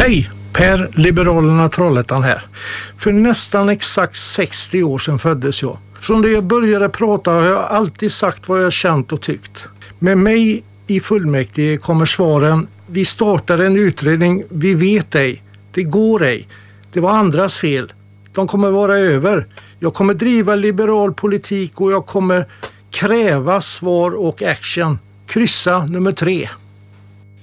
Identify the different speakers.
Speaker 1: Hej! Per Liberalerna Trollhättan här. För nästan exakt 60 år sedan föddes jag. Från det jag började prata har jag alltid sagt vad jag känt och tyckt. Med mig i fullmäktige kommer svaren: vi startade en utredning, vi vet ej, det går ej, det var andras fel, de kommer vara över. Jag kommer driva liberal politik och jag kommer kräva svar och action. Kryssa nummer 3.